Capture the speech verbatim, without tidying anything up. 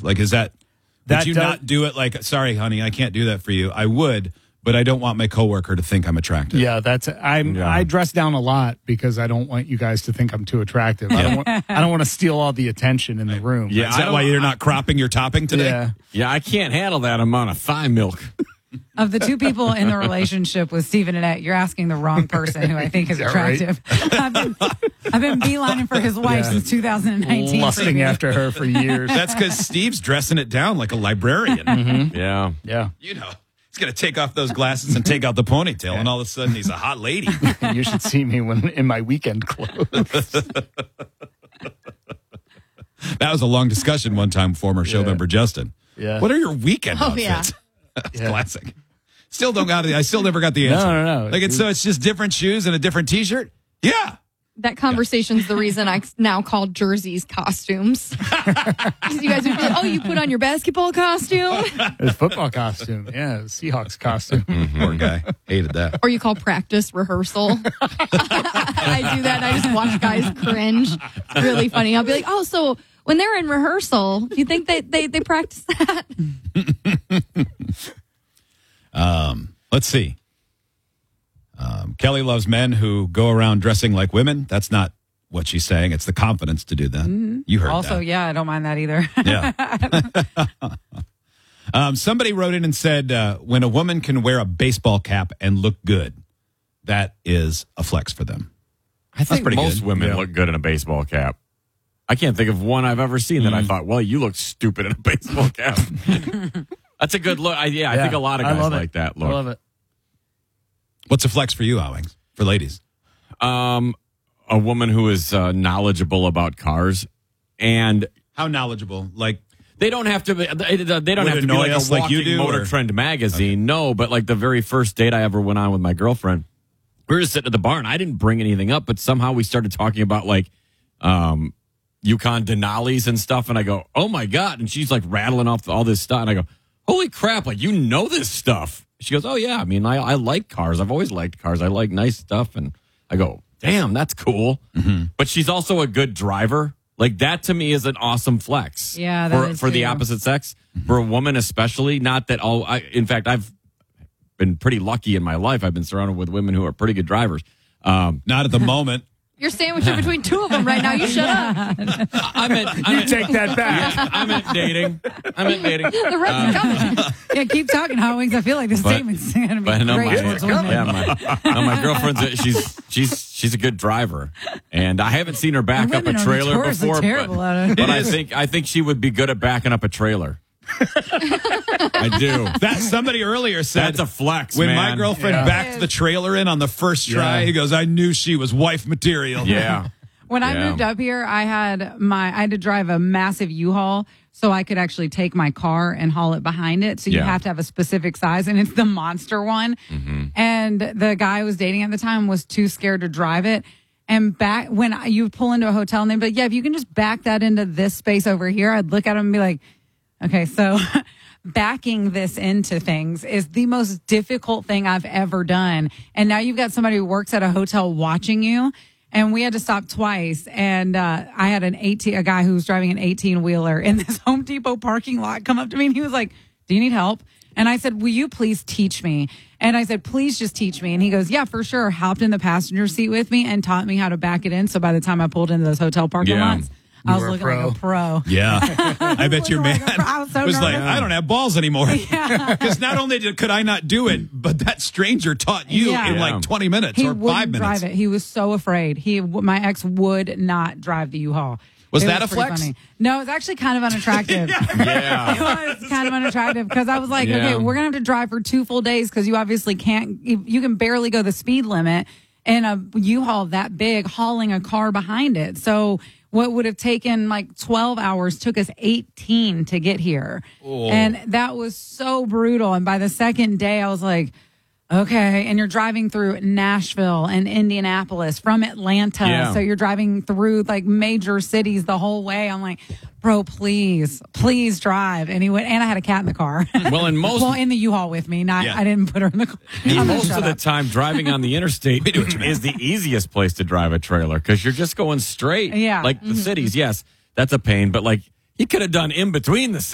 Like, is that, That would you does- not do it like, sorry, honey, I can't do that for you. I would, but I don't want my coworker to think I'm attractive. Yeah, that's I'm. Yeah. I dress down a lot because I don't want you guys to think I'm too attractive. I don't want. I don't want to steal all the attention in the room. Yeah, Is I that don't- why you're not cropping your topping today? Yeah. Yeah, I can't handle that amount of thigh milk. Of the two people in the relationship with Steve and Annette, you're asking the wrong person who I think is Is that right? attractive. I've, been, I've been beelining for his wife Yeah. since two thousand nineteen. Lusting after her for years. That's because Steve's dressing it down like a librarian. Yeah. Yeah. You know, he's going to take off those glasses and take out the ponytail, and all of a sudden he's a hot lady. You should see me when in my weekend clothes. That was a long discussion one time, former show Yeah. member Justin. Yeah. What are your weekend Oh, yeah. outfits? That's Yeah. classic. Still don't got it. I still never got the answer. No, no, no. Like it's so it's just different shoes and a different T-shirt. Yeah. That conversation's the reason I now call jerseys costumes. You guys would be like, oh, you put on your basketball costume? His football costume. Yeah, Seahawks costume. Poor guy. Hated that. Or you call practice rehearsal. I do that. And I just watch guys cringe. It's really funny. I'll be like, oh, so when they're in rehearsal, do you think they, they, they practice that? Um, let's see. Um, Kelly loves men who go around dressing like women. That's not what she's saying. It's the confidence to do that. You heard Also, that. yeah, I don't mind that either. Yeah. um, somebody wrote in and said, uh, when a woman can wear a baseball cap and look good, that is a flex for them. I think pretty most good. women Yeah. look good in a baseball cap. I can't think of one I've ever seen that I Mm. thought, well, you look stupid in a baseball cap. That's a good look. I, yeah, I think a lot of I guys love it. like that look. I love it. What's a flex for you, Owings? For ladies? Um, a woman who is uh, knowledgeable about cars, and How knowledgeable? Like, they don't have to. Be, they they don't Would have to be annoy like a us like walking you do, Motor or- Trend magazine. No, but like the very first date I ever went on with my girlfriend, we were just sitting at the bar, and I didn't bring anything up, but somehow we started talking about like, um, Yukon Denali's and stuff, and I go, oh my god, and she's like rattling off all this stuff, and I go, holy crap, like you know this stuff. She goes, oh yeah, I mean, I, I like cars. I've always liked cars. I like nice stuff, and I go, damn, that's cool. Mm-hmm. But she's also a good driver. Like that to me is an awesome flex. Yeah, that for is for the too. opposite sex, for a woman especially. Not that all. I, in fact, I've been pretty lucky in my life. I've been surrounded with women who are pretty good drivers. Um, not at the moment. You're sandwiched in between two of them right now. You shut up. I meant, I You meant, take that back. I meant dating. I meant dating. The rest are coming. Yeah, keep talking, Howings. I feel like this But- statement's going to be But no, great my, towards women. yeah, my, no, my girlfriend's a, she's she's she's a good driver, and I haven't seen her back up a Women are trailer notoriously before. terrible But, at it. but I think I think she would be good at backing up a trailer. I do. That somebody earlier said That's a flex, when man. my girlfriend Yeah. backed the trailer in on the first try, Yeah. he goes, I knew she was wife material. Yeah. When I Yeah. moved up here, I had my I had to drive a massive U-Haul so I could actually take my car and haul it behind it. So you Yeah. have to have a specific size, and it's the monster one. And the guy I was dating at the time was too scared to drive it. And back when I- you pull into a hotel and they'd be like, yeah, if you can just back that into this space over here, I'd look at him and be like, okay, so backing this into things is the most difficult thing I've ever done. And now you've got somebody who works at a hotel watching you. And we had to stop twice. And uh, I had an eighteen, a guy who was driving an eighteen wheeler in this Home Depot parking lot come up to me and he was like, do you need help? And I said, will you please teach me? And I said, please just teach me. And he goes, yeah, for sure. Hopped in the passenger seat with me and taught me how to back it in. So by the time I pulled into those hotel parking Yeah. lots, I was were a looking pro. like a pro. Yeah. I bet your man Looking like a pro. I was so was like, nervous. I don't have balls anymore. Because not only did, could I not do it, but that stranger taught you Yeah. in Yeah. like twenty minutes He or wouldn't five minutes. drive it. He was so afraid. He, my ex would not drive the U-Haul. Was It that a pretty flex? funny. No, it's actually kind of unattractive. Yeah. It was kind of unattractive because I was like, Yeah. okay, we're gonna have to drive for two full days because you obviously can't. You, you can barely go the speed limit in a U-Haul that big, hauling a car behind it. So what would have taken like twelve hours took us eighteen to get here, and that was so brutal. And by the second day, I was like, okay. And you're driving through Nashville and Indianapolis from Atlanta. Yeah. So you're driving through like major cities the whole way. I'm like, bro, please, please drive. And he went, and I had a cat in the car. Well, in most well, in the U-Haul with me. Not, Yeah. I didn't put her in the car. I'm gonna most shut of the up. time, driving on the interstate is the easiest place to drive a trailer because you're just going straight. Yeah. Like the cities, yes, that's a pain, but like you could have done in between the cities.